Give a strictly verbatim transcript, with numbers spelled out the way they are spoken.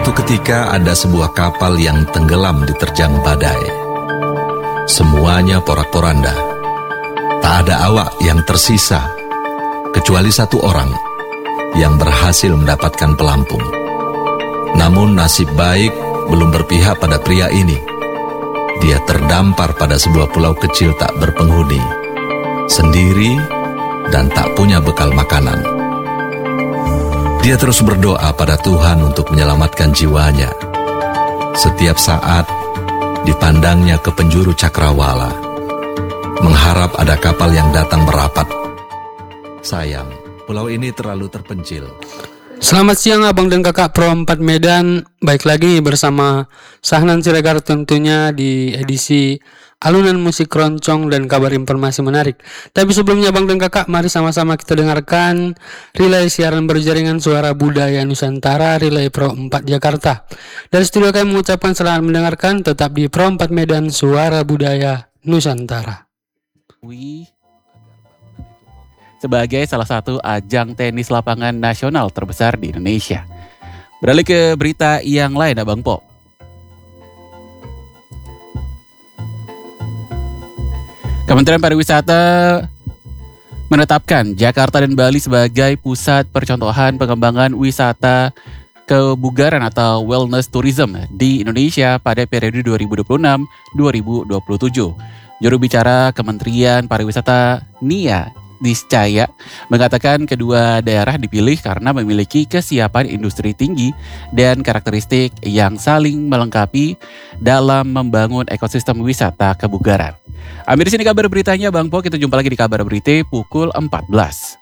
Suatu ketika ada sebuah kapal yang tenggelam diterjang badai. Semuanya porak-poranda. Tak ada awak yang tersisa, kecuali satu orang yang berhasil mendapatkan pelampung. Namun nasib baik belum berpihak pada pria ini. Dia terdampar pada sebuah pulau kecil tak berpenghuni, sendiri dan tak punya bekal makanan. Dia terus berdoa pada Tuhan untuk menyelamatkan jiwanya. Setiap saat dipandangnya ke penjuru cakrawala, mengharap ada kapal yang datang merapat. Sayang, pulau ini terlalu terpencil. Selamat siang abang dan kakak Pro empat Medan. Baik lagi bersama Sahnan Siregar tentunya di edisi alunan musik keroncong dan kabar informasi menarik. Tapi sebelumnya abang dan kakak, mari sama-sama kita dengarkan relay siaran berjaringan suara budaya Nusantara Relay Pro empat Jakarta. Dari studio kami mengucapkan selamat mendengarkan, tetap di Pro empat Medan, suara budaya Nusantara. Wih. Sebagai salah satu ajang tenis lapangan nasional terbesar di Indonesia. Beralih ke berita yang lain, Abang Po. Kementerian Pariwisata menetapkan Jakarta dan Bali sebagai pusat percontohan pengembangan wisata kebugaran atau wellness tourism di Indonesia pada periode dua ribu dua puluh enam sampai dua ribu dua puluh tujuh. Juru bicara Kementerian Pariwisata Nia Niscaya mengatakan kedua daerah dipilih karena memiliki kesiapan industri tinggi dan karakteristik yang saling melengkapi dalam membangun ekosistem wisata kebugaran. Ambil di sini kabar beritanya, Bang Po. Kita jumpa lagi di kabar berita pukul empat belas.